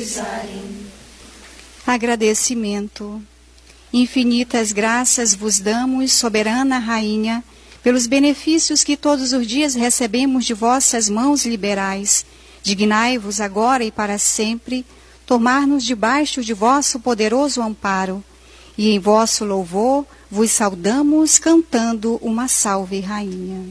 Jerusalém. Agradecimento. Infinitas graças vos damos, soberana Rainha, pelos benefícios que todos os dias recebemos de vossas mãos liberais. Dignai-vos agora e para sempre tomar-nos debaixo de vosso poderoso amparo, e em vosso louvor vos saudamos cantando uma salve, Rainha.